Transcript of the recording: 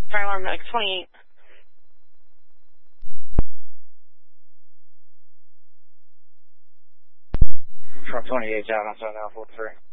Fire alarm X28. From 28 out on 743.